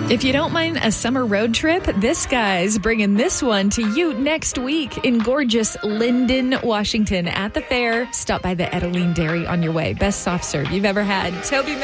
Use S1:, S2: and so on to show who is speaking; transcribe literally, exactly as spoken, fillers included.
S1: If you don't mind a summer road trip, this guy's bringing this one to you next week in gorgeous Linden, Washington at the fair. Stop by the Edaline Dairy on your way. Best soft serve you've ever had. Toby